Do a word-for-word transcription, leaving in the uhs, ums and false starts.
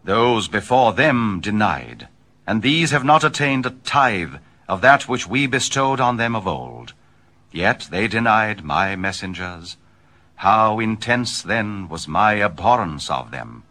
Those before them denied, and these have not attained a tithe of that which we bestowed on them of old. Yet they denied my messengers. How intense then was my abhorrence of them!